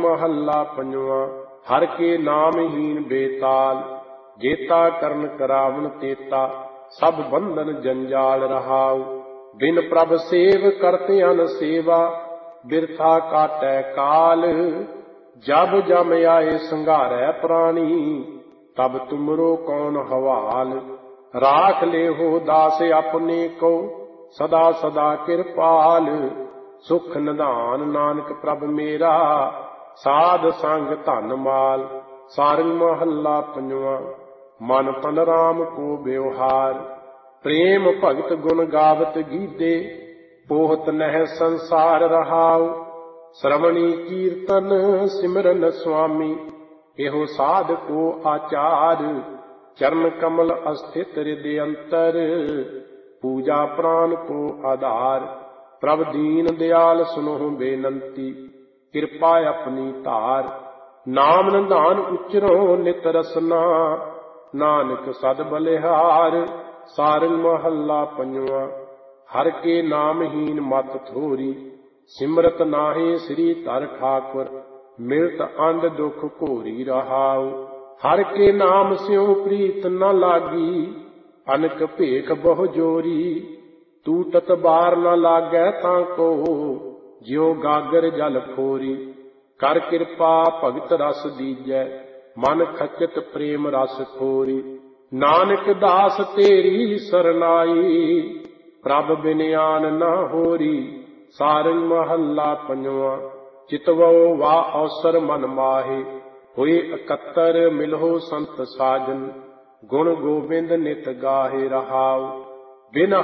महला पंजवा। हर के नाम हीन बेताल, जेता करन करावन तेता। सब बंधन जंजाल रहाऊ, बिन प्रभ सेव करते अन सेवा। बिरथा काटै काल, जब जम आए संघारै प्राणी। तब तुमरो कौन हवाल, राख ले हो दास अपने को। सदा सदा कृपाल, सुख निधान नानक प्रभ मेरा। साध संग धन माल। सारंग महला पंजवा। मन तन राम को व्यवहार, प्रेम भगत गुण गावत गीते। पोहत नह संसार रहाऊ, श्रवणी कीर्तन सिमरन स्वामी। एहो साध को आचार, चरण कमल अस्थित हृदय अंतर। पूजा प्राण को आधार, प्रभ दीन दयाल सुनो बेनंती। कृपा अपनी धार, नाम निधान उच्चरो नित रसना। नानक सद बलिहार। सारंग महला पंजवा। हर के नाम हीन मत थोरी, सिमरत नाहे श्री धर ठाकुर। मिलत अंध दुख घोरी रहाऊ, हर के नाम स्यों प्रीत न लागी। अनक भेख बहु जोरी, तूटत बार न लागै ताको। ज्यों गागर जल फोरी, कर कृपा भगत रस दीजै। मन खचत प्रेम रस खोरी। नानक दास तेरी सरनाई, प्रभ बिन आन न होरी। सारंग महला पंजवा। चितवो वा अवसर मन माहे, होए इकत्तर मिलहो संत साजन। गुण गोबिंद नित गाहे रहाऊ, बिन